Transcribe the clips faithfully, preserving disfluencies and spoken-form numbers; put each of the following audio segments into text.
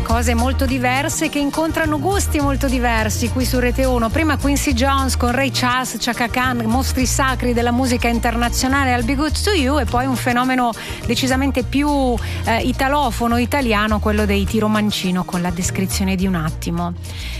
cose molto diverse che incontrano gusti molto diversi qui su Rete uno. Prima Quincy Jones con Ray Charles, Chaka Khan, mostri sacri della musica internazionale, I'll Be Good to You, e poi un fenomeno decisamente più eh, italofono, italiano, quello dei Tiro Mancino con La descrizione di un attimo.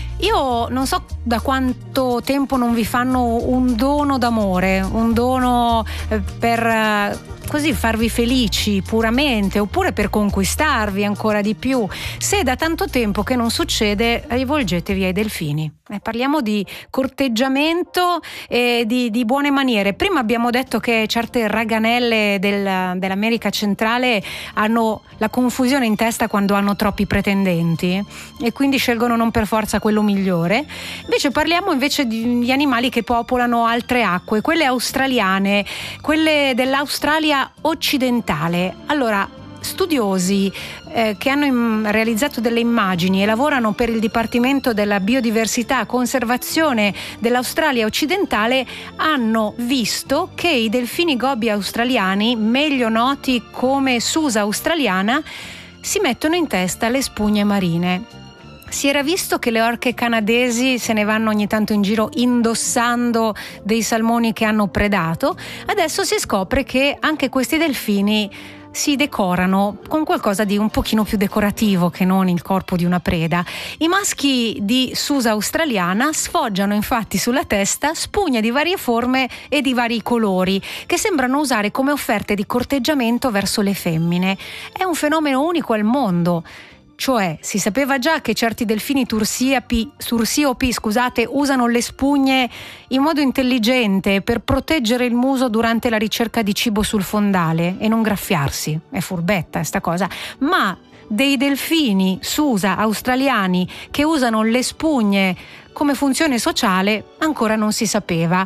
Io non so da quanto tempo non vi fanno un dono d'amore, un dono eh, per eh, così farvi felici puramente, oppure per conquistarvi ancora di più. Se è da tanto tempo che non succede, rivolgetevi ai delfini. Eh, parliamo di corteggiamento e di, di buone maniere. Prima abbiamo detto che certe raganelle del, dell'America centrale hanno la confusione in testa quando hanno troppi pretendenti e quindi scelgono non per forza quello migliore. Invece parliamo invece di, di animali che popolano altre acque, quelle australiane, quelle dell'Australia occidentale. Allora, studiosi eh, che hanno im- realizzato delle immagini e lavorano per il Dipartimento della Biodiversità e Conservazione dell'Australia occidentale hanno visto che i delfini gobbi australiani, meglio noti come Susa australiana, si mettono in testa le spugne marine. Si era visto che le orche canadesi se ne vanno ogni tanto in giro indossando dei salmoni che hanno predato. Adesso si scopre che anche questi delfini si decorano con qualcosa di un pochino più decorativo che non il corpo di una preda. I maschi di Susa australiana sfoggiano infatti sulla testa spugne di varie forme e di vari colori che sembrano usare come offerte di corteggiamento verso le femmine. È un fenomeno unico al mondo. Cioè, si sapeva già che certi delfini tursiopi, tursiopi scusate, usano le spugne in modo intelligente per proteggere il muso durante la ricerca di cibo sul fondale e non graffiarsi. È furbetta sta cosa. Ma dei delfini Susa australiani che usano le spugne come funzione sociale ancora non si sapeva.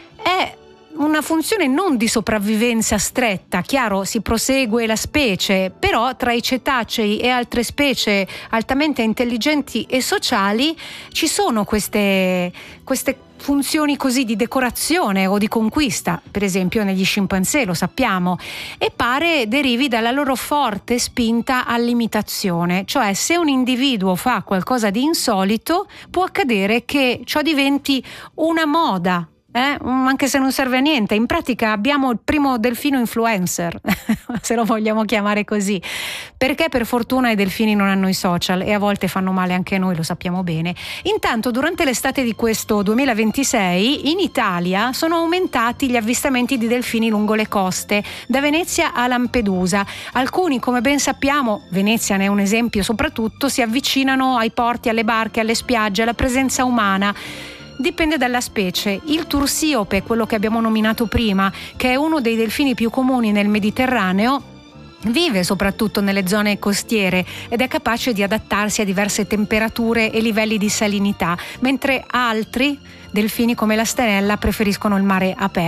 È una funzione non di sopravvivenza stretta, chiaro, si prosegue la specie, però tra i cetacei e altre specie altamente intelligenti e sociali ci sono queste, queste funzioni così di decorazione o di conquista, per esempio negli scimpanzé, lo sappiamo, e pare derivi dalla loro forte spinta all'imitazione, cioè se un individuo fa qualcosa di insolito può accadere che ciò diventi una moda. Eh? Anche se non serve a niente. In pratica abbiamo il primo delfino influencer se lo vogliamo chiamare così, perché per fortuna i delfini non hanno i social e a volte fanno male anche noi, lo sappiamo bene. Intanto durante l'estate di questo duemilaventisei in Italia sono aumentati gli avvistamenti di delfini lungo le coste, da Venezia a Lampedusa. Alcuni, come ben sappiamo, Venezia ne è un esempio soprattutto, si avvicinano ai porti, alle barche, alle spiagge, alla presenza umana. Dipende dalla specie. Il tursiope, quello che abbiamo nominato prima, che è uno dei delfini più comuni nel Mediterraneo, vive soprattutto nelle zone costiere ed è capace di adattarsi a diverse temperature e livelli di salinità, mentre altri delfini come la stenella preferiscono il mare aperto.